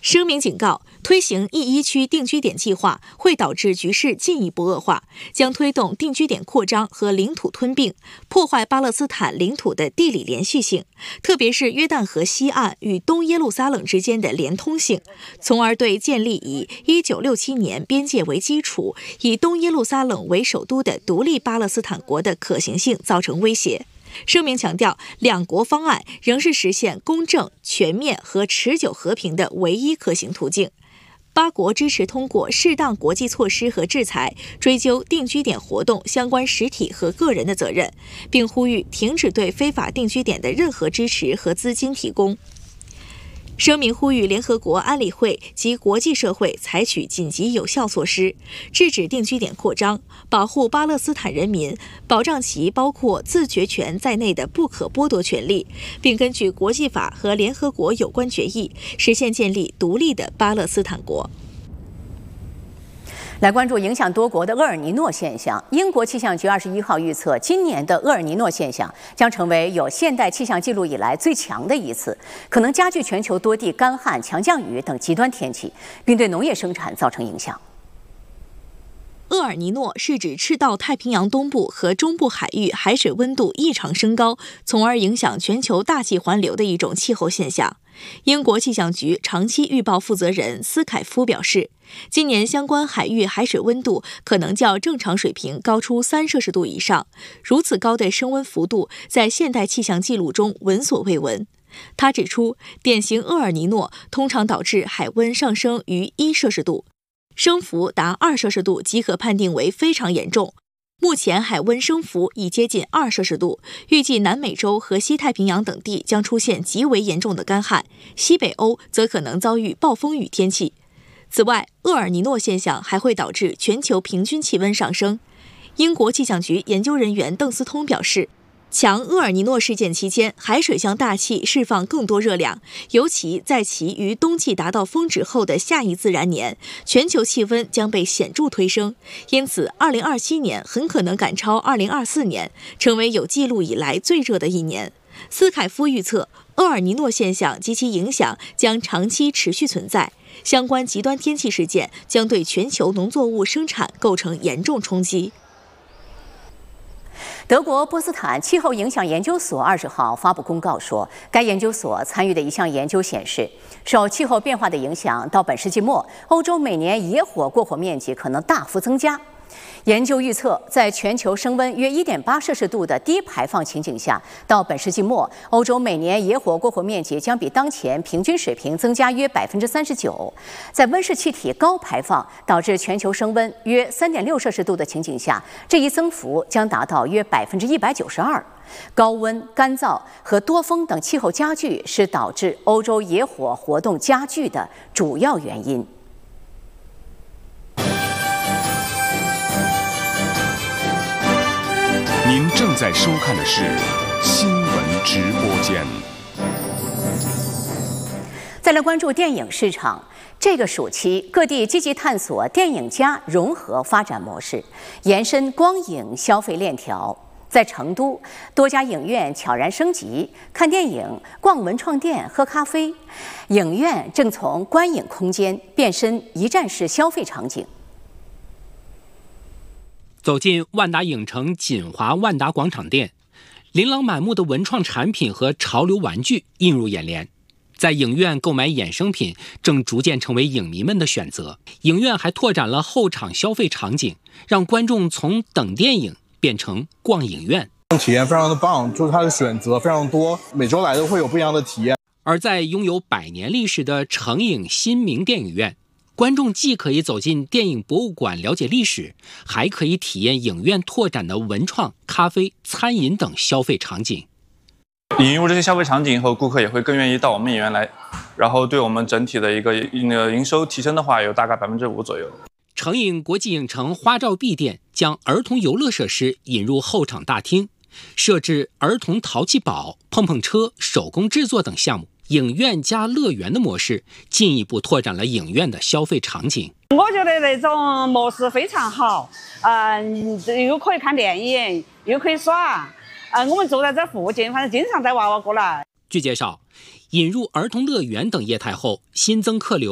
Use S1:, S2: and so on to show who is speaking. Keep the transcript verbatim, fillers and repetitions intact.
S1: 声明警告，推行一一区定居点计划会导致局势进一步恶化，将推动定居点扩张和领土吞并，破坏巴勒斯坦领土的地理连续性，特别是约旦河西岸与东耶路撒冷之间的连通性，从而对建立以一九六七年边界为基础、以东耶路撒冷为首都的独立巴勒斯坦国的可行性造成威胁。声明强调，两国方案仍是实现公正、全面和持久和平的唯一可行途径。八国支持通过适当国际措施和制裁，追究定居点活动相关实体和个人的责任，并呼吁停止对非法定居点的任何支持和资金提供。声明呼吁联合国安理会及国际社会采取紧急有效措施，制止定居点扩张，保护巴勒斯坦人民，保障其包括自决权在内的不可剥夺权利，并根据国际法和联合国有关决议，实现建立独立的巴勒斯坦国。
S2: 来关注影响多国的厄尔尼诺现象。英国气象局二十一号预测，今年的厄尔尼诺现象将成为有现代气象记录以来最强的一次，可能加剧全球多地干旱、强降雨等极端天气，并对农业生产造成影响。
S1: 厄尔尼诺是指赤道太平洋东部和中部海域海水温度异常升高，从而影响全球大气环流的一种气候现象。英国气象局长期预报负责人斯凯夫表示，今年相关海域海水温度可能较正常水平高出三摄氏度以上，如此高的升温幅度在现代气象记录中闻所未闻。他指出，典型厄尔尼诺通常导致海温上升逾一摄氏度，升幅达二摄氏度即可判定为非常严重。目前海温升幅已接近二摄氏度，预计南美洲和西太平洋等地将出现极为严重的干旱，西北欧则可能遭遇暴风雨天气。此外，厄尔尼诺现象还会导致全球平均气温上升。英国气象局研究人员邓斯通表示，强厄尔尼诺事件期间，海水向大气释放更多热量，尤其在其于冬季达到峰值后的下一自然年，全球气温将被显著推升。因此，二零二七年很可能赶超二零二四年，成为有记录以来最热的一年。斯凯夫预测，厄尔尼诺现象及其影响将长期持续存在，相关极端天气事件将对全球农作物生产构成严重冲击。
S2: 德国波斯坦气候影响研究所二十号发布公告说，该研究所参与的一项研究显示，受气候变化的影响，到本世纪末，欧洲每年野火过火面积可能大幅增加。研究预测，在全球升温约 一点八摄氏度的低排放情景下，到本世纪末，欧洲每年野火过火面积将比当前平均水平增加约 百分之三十九。在温室气体高排放导致全球升温约 三点六摄氏度的情景下，这一增幅将达到约 百分之一百九十二。高温、干燥和多风等气候加剧是导致欧洲野火活动加剧的主要原因。
S3: 您正在收看的是新闻直播间。
S2: 再来关注电影市场。这个暑期，各地积极探索电影加融合发展模式，延伸光影消费链条。在成都，多家影院悄然升级，看电影、逛文创店、喝咖啡，影院正从观影空间变身一站式消费场景。
S4: 走进万达影城锦华万达广场店，琳琅满目的文创产品和潮流玩具映入眼帘。在影院购买衍生品正逐渐成为影迷们的选择。影院还拓展了后场消费场景，让观众从等电影变成逛影院，
S5: 体验非常的棒，就是它的选择非常多，每周来都会有不一样的体验。
S4: 而在拥有百年历史的成影新明电影院，观众既可以走进电影博物馆了解历史，还可以体验影院拓展的文创、咖啡、餐饮等消费场景。
S6: 引入这些消费场景以后，顾客也会更愿意到我们影院来，然后对我们整体的一个那个营收提升的话，有大概百分之五左右。
S4: 成影国际影城花照 B 店将儿童游乐设施引入后场大厅，设置儿童淘气堡、碰碰车、手工制作等项目。影院加乐园的模式进一步拓展了影院的消费场景。
S7: 我觉得那种模式非常好，呃，又可以看电影，又可以耍。呃，我们住在这附近，反正经常带娃娃过来。
S4: 据介绍，引入儿童乐园等业态后，新增客流